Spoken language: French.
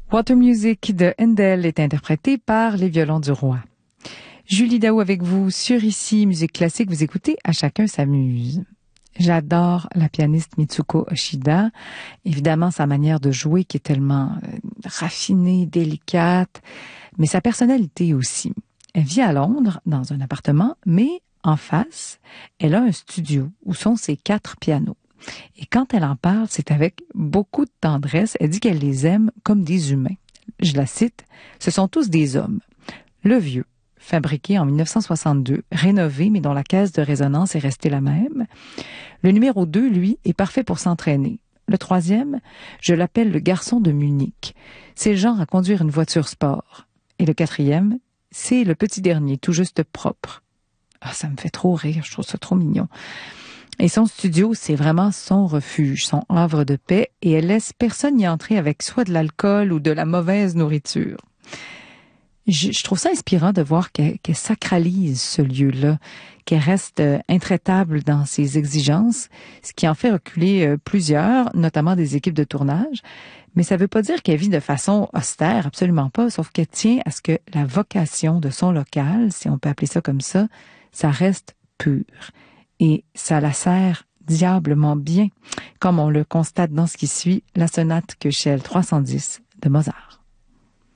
Water Music de Handel est interprété par les Violons du Roi. Julie Daou avec vous sur Ici Musique Classique. Vous écoutez À chacun s'amuse. J'adore la pianiste Mitsuko Oshida. Évidemment, sa manière de jouer qui est tellement raffinée, délicate, mais sa personnalité aussi. Elle vit à Londres, dans un appartement, mais en face, elle a un studio où sont ses 4 pianos. Et quand elle en parle, c'est avec beaucoup de tendresse. Elle dit qu'elle les aime comme des humains. Je la cite, « Ce sont tous des hommes. Le vieux, fabriqué en 1962, rénové, mais dont la caisse de résonance est restée la même. Le numéro 2, lui, est parfait pour s'entraîner. Le 3e, je l'appelle le garçon de Munich. C'est le genre à conduire une voiture sport. Et le 4e, c'est le petit dernier, tout juste propre. » Ah, ça me fait trop rire, je trouve ça trop mignon. Et son studio, c'est vraiment son refuge, son havre de paix, et elle laisse personne y entrer avec soit de l'alcool ou de la mauvaise nourriture. Je trouve ça inspirant de voir qu'elle sacralise ce lieu-là, qu'elle reste intraitable dans ses exigences, ce qui en fait reculer plusieurs, notamment des équipes de tournage. Mais ça veut pas dire qu'elle vit de façon austère, absolument pas, sauf qu'elle tient à ce que la vocation de son local, si on peut appeler ça comme ça reste pur. Et ça la sert diablement bien, comme on le constate dans ce qui suit, la sonate Köchel 310 de Mozart.